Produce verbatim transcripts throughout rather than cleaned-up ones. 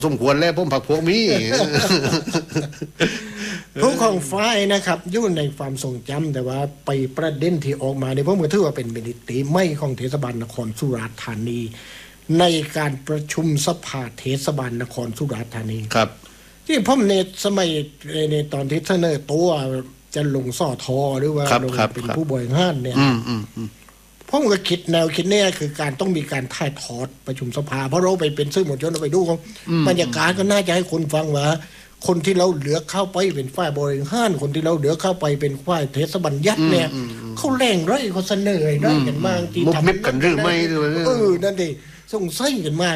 สมควรแล้วผมผักพวกมีผู้ของฝ่ายนะครับอยู่ในความทรงจำแต่ว่าไปประเด็นที่ออกมาในผมก็ถือว่าเป็นมิติใหม่ของเทศบาลนครสุราษฎร์ธานีในการประชุมสภาเทศบาลนครสุราษฎร์ธานีครับที่ผมในสมัยในตอนที่เสนอตัวจะลงสอทอหรือว่าลงเป็นผู้บริหารเนี่ยผมก็คิดแนวคิดเนี่ยคือการต้องมีการถ่ายทอดประชุมสภาเพราะเราไปเป็นสื่อมวลชนเราไปดูเขาบรรยากาศก็น่าจะให้คนฟังว่าคนที่เราเหลือเข้าไปเป็นฝ่ายบริหารคนที่เราเหลือเข้าไปเป็นฝ่ายเทศบัญญัติเนี่ยเขาแรงไรเขาเสนอไรกันมากที่ทำกันหรือไม่เออนั่นดิสงสัยกันมา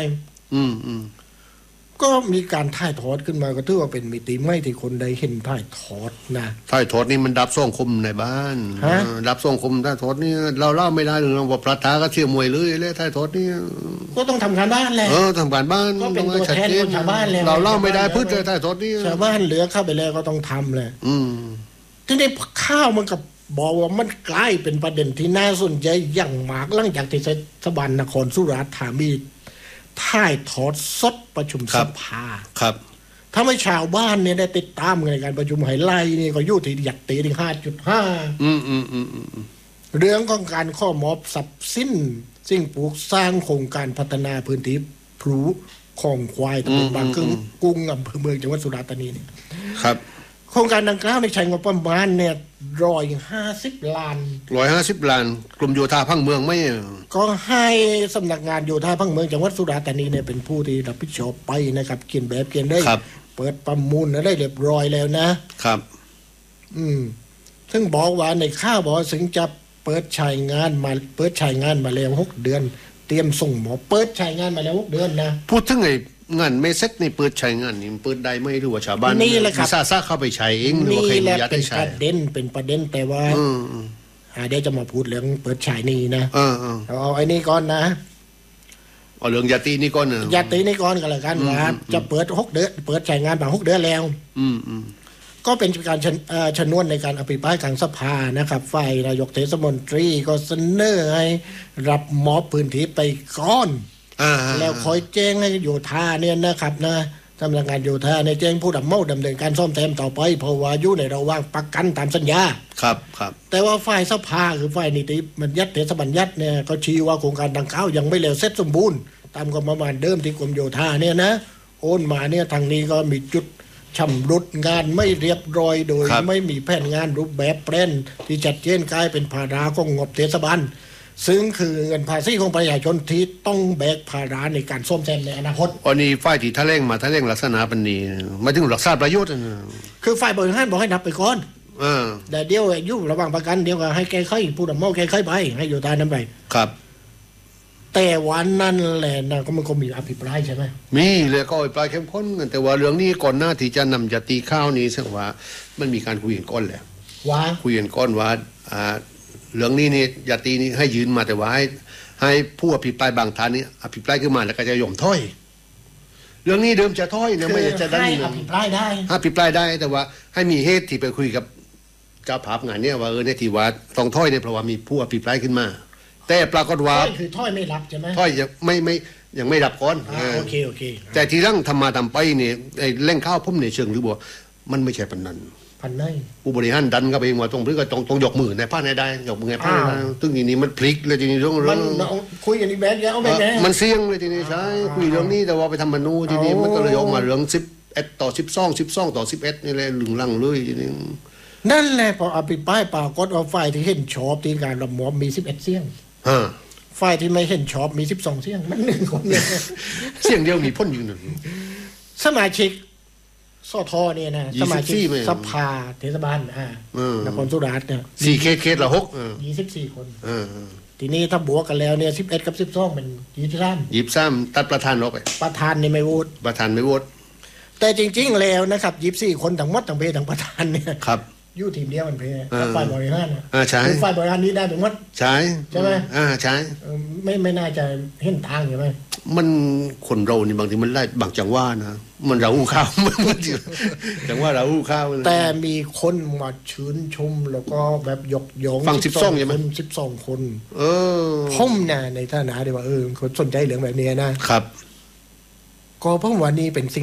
ก็มีการถ่ายทอดขึ้นมาก็ถือว่าเป็นมิติใหม่ที่คนได้เห็นถ่ายทอดนะถ่ายทอดนี่มันดับส่งคมในบ้านดับส่งคมถ่ายทอดนี่เราเล่าไม่ได้หรือเราบอกพระธาก็เชื่อมวยเลยเลยถ่ายทอดนี่ก็ต้องทำการบ้านแหละเออทำการบ้านก็เป็นตัวแทนของชาวบ้านแล้วเราเล่าไม่ได้พื้นถ่ายทอดนี่ชาวบ้านเหลือเข้าไปแล้วก็ต้องทำเลยทีนี้ข้าวมันกับบอกว่ามันกลายเป็นประเด็นที่น่าสนใจอย่างมากหลังจากที่เทศบาลนครสุราษฎร์ธานีถ่ายทอดสดประชุมสภาครับถ้าไม่ชาวบ้านเนี่ยได้ติดตามในการประชุมไฮไลท์นี่ก็อยู่ที่หยัดตีที่ ห้าจุดห้าอืมอืมอืมอืมเรื่องของการข้อมอบทรัพย์สินสิ่งปลูกสร้างโครงการพัฒนาพื้นที่พลูของควายตำบลบางกึ่งกุ้งอำเภอเมืองจังหวัดสุราษฎร์ธานีเนี่ยครับโครงการดังกล่าวในใช้งบประมาณเนี่ยร้อยห้าสิบล้านร้อยห้าสิบล้านกรมโยธาพังเมืองไม่ก็ให้สำนักงานโยธาพังเมืองจังหวัดสุราษฎร์ธานีเนี่ยเป็นผู้ที่รับผิดชอบไปนะครับเขียนแบบเขียนได้เปิดประมูลได้เรียบร้อยแล้วนะครับอืมซึ่งบอกว่าในข้าวบอกถึงจะเปิดใช้งานมาเปิดใช้งานมาแล้วหกเดือนเตรียมส่งหมอเปิดใช้งานมาแล้วหกเดือนนะพูดถึงไอ้งานไม่เสร็จนี่เปิดใช้งานนี่เปิดได้ไม่รู้ว่าชาวบ้านนี่แหละครับซาซาเข้าไปใช้เองหรือว่าใครอนุญาตให้ใช้เป็นประเด็นเป็นประเด็นแต่ว่าอ่าเดี๋ยวจะมาพูดเรื่องเปิดใช้นี่นะเออเอาเอาไอ้นี่ก่อนนะเอาเรื่องยาตีนี่ก่อนนะยาตีนี่ก่อนก็แล้วกันว่าจะเปิดหกเดือนเปิดใช้งานมาหกเดือนแล้วอืมอืมก็เป็นการชนวนในการอภิปรายกลางสภานะครับฝ่ายนายกเทศมนตรีก็เสนอให้รับมอบพื้นที่ไปก่อนแล้วคอยแจ้งให้โยธาเนี่ยนะครับนะสำนักงานโยธาในแจ้งผู้ดำเมาดำเนินการซ่อมแซมต่อไปเพราะว่าอยู่ในระหว่างประกันตามสัญญาครับครับแต่ว่าฝ่ายสภาคือฝ่ายนิติบัญญัติเทศบัญญัติเนี่ยก็ชี้ว่าโครงการดังกล่าวยังไม่แล้วเสร็จสมบูรณ์ตามกฎประมาณเดิมที่กรมโยธาเนี่ยนะโอนมาเนี่ยทางนี้ก็มีจุดชำรุดงานไม่เรียบร้อยโดยไม่มีแผนงานรูปแบบแปลนที่ชัดเจนกลายเป็นภาระของงบเทศบาลซึ่งคือเงินภาษีของประชาชนที่ต้องแบกภาระในการซ่อมแซมในอนาคตอันนี้ฝ่ายที่ทะเลงมาทะเลงลักษณะเป็นนี้มาถึงรักษาประโยชน์คือฝ่ายบริหารบอกให้นับไปก่อนแต่เดี๋ยวยุ่งระหว่างประกันเดี๋ยวก็ให้แก้ไขผู้ดำเนินแก้ไขไปให้อยู่ตามนั้นไปครับแต่วันนั้นแหละนะก็มันก็มีอภิปรายใช่ไหมมีเลยก็อภิปรายเข้มข้นแต่ว่าเรื่องนี้ก่อนหน้าที่จะนำจะตีข้าวนี้ซึ่งว่ามันมีการคุยกันก้อนแหละว่าคุยกันก้อนว่าอ่าเรื่องนี้นี่ยาตีนี้ให้ยืนมาแต่ว่าให้ให้ผู้อภิปรายบางท่านนี้อภิปรายขึ้นมาแล้วก็จะยอมถ้อยเรื่องนี้เดิมจะถ้อยเนี่ยไม่จะได้อภิปรายได้อภิปรายได้แต่ว่าให้มีเหตุที่ไปคุยกับเจ้าภาพงานเนี่ยว่าเออในที่ว่าต้องถ้อยเนี่ยเพราะว่ามีผู้อภิปรายขึ้นมาแต่ปรากฏว่าถ้อยคือถ้อยไม่รับใช่ไหมถ้อยยังไม่ไม่ยังไม่รับก่อนโอเคโอเคแต่ทีหลังทำมาทำไปเนี่ยไอ้เล่งข้าวพุ่มในเชิงหรือบอกมันไม่ใช่ปันนั้นพันได้ผู้บริหารดันก็ไปว่าตรงพื้นก็ต้องต้องยกมือในผ้าในได้ยกมือในผ้าในได้ตึ้งทีนี้มันพลิกเลยทีนี้เรื่องเรื่องคุยกันอีกแบบเอาแบบมันเสี่ยงเลยทีนี้ใช่คุยเรื่องนี้แต่ว่าไปทำมนูทีนี้มันก็เลยออกมาเรื่องสิบเอ็ดต่อสิบสองสิบสองต่อสิบเอ็ดนี่แหละหลึงลังเลยทีนี้นั่นแหละพออภิปรายปรากฏว่าฝ่ายที่เห็นชอบที่การรับมอบมีสิบเอ็ดเสียงฝ่ายที่ไม่เห็นชอบมีสิบสองเสียงมันหนึ่งคนเนี่ยเสียงเดียวมีพ้นอยู่หนึ่งสมาชิกสทเนี่ยนะสมาชิกสภาเทศบาลอ่านครสุราษฎร์เนี่ยสี่เคสเคสละหกยี่สิบสี่คนทีนี้ถ้าบวกกันแล้วเนี่ยสิบเอ็ดกับสิบสองเป็นยี่สิบสามยี่สิบสามตัดประธานออกไปประธานนี่ไม่โหวตประธานไม่โหวตแต่จริงๆแล้วนะครับยี่สิบสี่คนทั้งหมดทั้งเพทั้งประธานเนี่ยครับอยู่ทีมเดียวมันเพฝ่ายบริหารอ่าใช่ฝ่ายบริหารนี้ได้ถึงวัดใช่ใช่ไหมอ่าใช่ไม่ไม่น่าจะเห็นทางใช่ไหมมันคนเรานี่บางทีมันไล่บางจังหวะนะมันเราหูข้าวมันจังหวะเราหูข้าวแต่มีคนมาชื่นชมแล้วก็แบบยกย่องฟังสิบสองใช่ไหมสิบสองคนเออผมเนี่ยในฐานะที่ว่าเออคนสนใจเรื่องแบบนี้นะครับก็เพราะว่านี่เป็นสิ่ง